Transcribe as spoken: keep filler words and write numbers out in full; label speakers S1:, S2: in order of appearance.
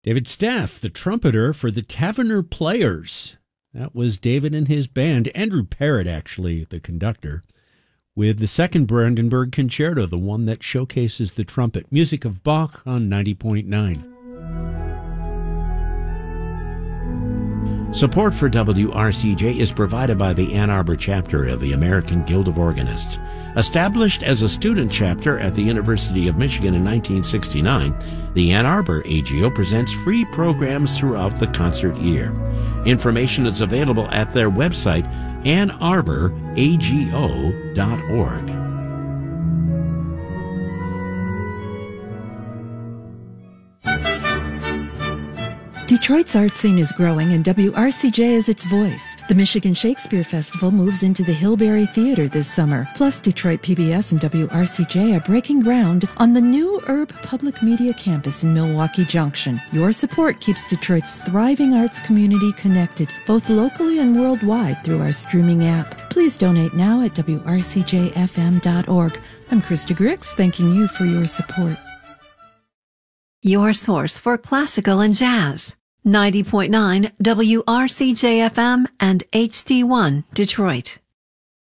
S1: David Staff, the trumpeter for the Taverner Players. That was David and his band. Andrew Parrott, actually, the conductor, with the second Brandenburg Concerto, the one that showcases the trumpet. Music of Bach on ninety point nine.
S2: Support for W R C J is provided by the Ann Arbor chapter of the American Guild of Organists. Established as a student chapter at the University of Michigan in nineteen sixty-nine, the Ann Arbor A G O presents free programs throughout the concert year. Information is available at their website, ann arbor a g o dot org.
S3: Detroit's art scene is growing, and W R C J is its voice. The Michigan Shakespeare Festival moves into the Hillberry Theater this summer. Plus, Detroit P B S and W R C J are breaking ground on the new Urb Public Media campus in Milwaukee Junction. Your support keeps Detroit's thriving arts community connected, both locally and worldwide, through our streaming app. Please donate now at w r c j f m dot org. I'm Krista Grix, thanking you for your support.
S4: Your source for classical and jazz. ninety point nine W R C J F M and H D one Detroit.